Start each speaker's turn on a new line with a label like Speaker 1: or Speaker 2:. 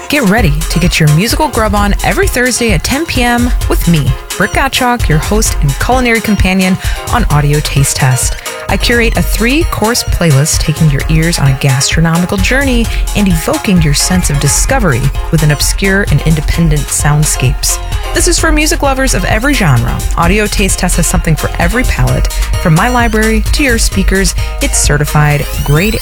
Speaker 1: Get ready to get your musical grub on every Thursday at 10 p.m. with me, Britt Gottschalk, your host and culinary companion on Audio Taste Test. I curate a 3-course playlist taking your ears on a gastronomical journey and evoking your sense of discovery within obscure and independent soundscapes. This is for music lovers of every genre. Audio Taste Test has something for every palate. From my library to your speakers, it's certified grade